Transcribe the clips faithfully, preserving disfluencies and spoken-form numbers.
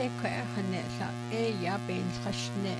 Ekwe hanetla e ya ben khashne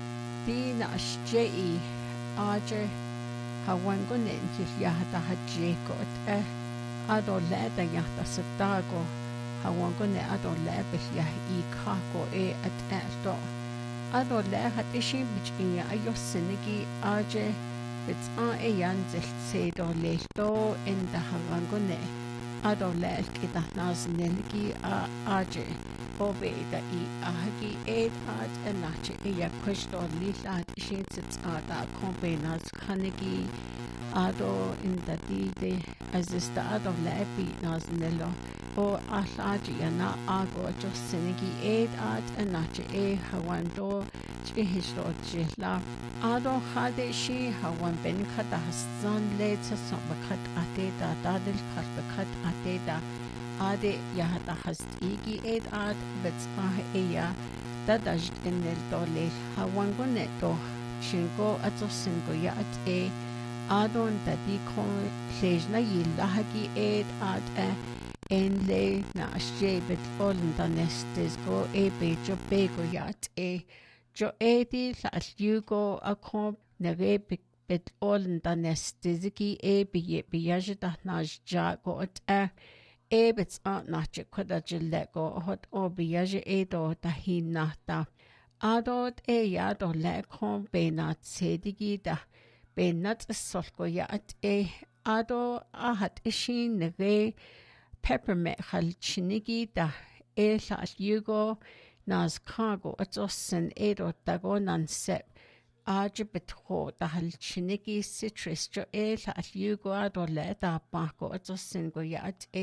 di na shjei aje hawangonen til ya hata hajekot e adolle da ya ta satago hawangone adolle be ya I kako e at eto adolle hat ishin bichinya ayosenigi aje bits a e yanzel se do lelto en da hawangone adolle kita naznelgi a aje Obeda I ahagi eid ad enache iya kushto lilad ishitsits ada kombenas kanigi ado inda dide azista ado lepi naznelo o ahlaji yana ago josenigi eid ad enache e hawando chihishto jihla ado khade shi hawan ben khata hasan letsa somakat ateda dadil kharbakat ateda Ade yahata hastigi ed ad betsah eya dadaj enel dole hawangoneto shingo atsosingo ya at e adon dadi kon lejna yillahagi ed ad e enle na shebet olnda nestisgo e bejo bego ya at e jo edi la yugo akom nere bet olnda nestisgi e biye biyajta najjago at e Ebits aunt nache kodajilego hot obiyaje edo tahinata. Adot e yado lekon benat sedigida. Benat solko yat e ado ahat ishin nege peppermint halchinigida e la yugo nas kago atsosen edo dago nansep. Ajibetho da halchinigi citrus jo e la yugo ado le da bako atsosen go yat e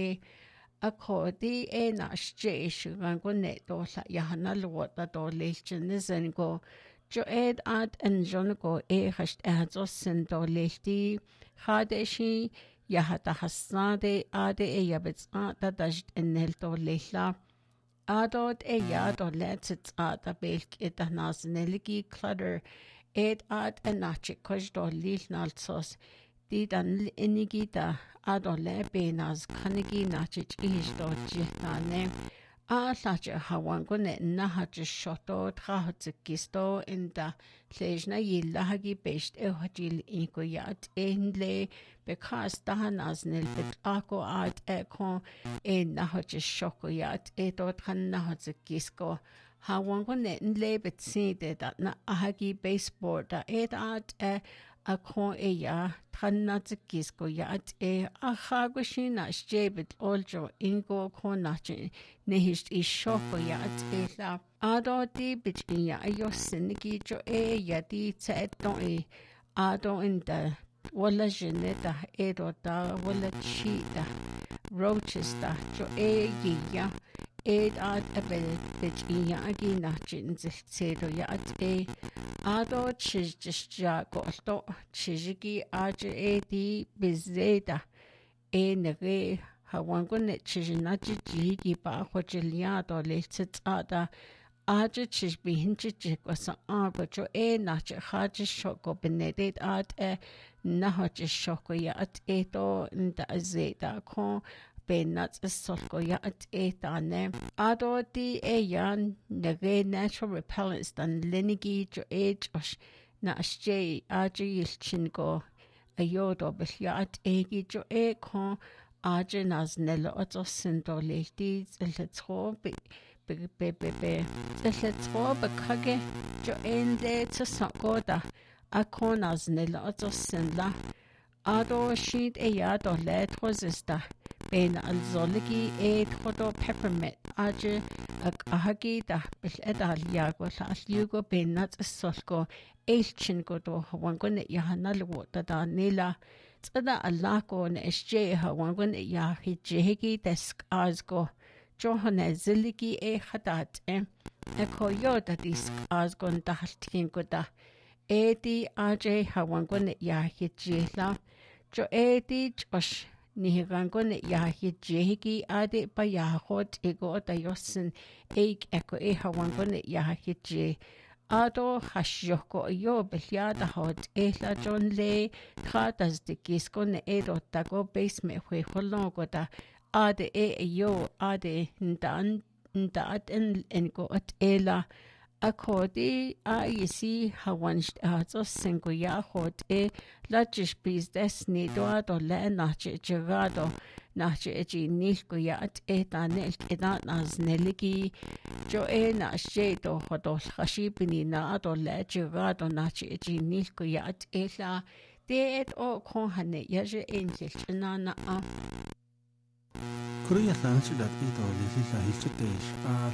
Akodi e na shje shugango neto la yahana lwota do lechinizen go jo ed ad en jongo e hasht adzo sendo lechti hadeshi yahata hasade ade e yabets ata dajt enel do lechla adot e yado letits ata belk etanazneligi clutter ed ad enachik kojdo lilnalsos Di dan inigita adole benas kanigi nachich ishdo jitane a lache hawangone nahache shoto trahatzikisto inda lejna yillahagi best ehajil inkoyat enle bekas dahanaznel bet ako ad ekon en nahache shokoyat etot han nahatzikisko hawangone nle betside dat na ahagi baseboard da ed ad e akon e ya Tanatzikisko yat e achagwashina shjebet oljo ingo konache nehist ishoko yat e la ado di bich ya ayosinigi jo e yadi tseton e ado inda wala jeneta edo da wala chita roaches da jo e yiya Ed ad ebet bich iya agi nachin ziltsedo yat e ado chijja golto chijigi aje edi bizeda e nege hawangone chijinaji jigi ba hojiliado letsada aje chijbihinchi jikwasa abajo e nache haji shoko benedet ad e nahaji shoko yat edo nda zeda kon Benats is solko ya at etane. Ado di e yan nege natural repellents dan linigi jo age osh na ashje aji yilchingo ayodo bihya at egi jo e kon aji naznelo oto sindo lehti zilletro be be be be be zilletro be kage jo ende tsakoda akon naznelo oto sinla. Ado sheet e yado letro zista. Ben alzoligi e thodo peppermint aje ag ahagi da bil edal yago la yugo benat solko elchin go do hawangone yahana lwota da nila tsada allako ne sje hawangone yahi jehigi desk azgo johane ziligi e khadat e ekoyoda disk azgon da haltkin go da edi aje hawangone yahi jehla jo edi josh Nihirangone yahi jehigi ade pa yahot ego tayosin eik eko e hawangone yahi je ado hashoko yo belyada hot ehla John le tratas de kiskone edo tago base me hwe holongo da ade e yo ade ndan ndaat en en go at ela akodi a yisi hawansh atos sengo ya hot e la chispis desni do ado le nache chegado nache echi nilko ya at e tanel kedan as neliki jo e na shedo hodol hashipini na ado le chegado nache echi nilko ya at ela de et o konhane yaje enkel chenana a Kuya lanchi dat ito lili la hichitesh a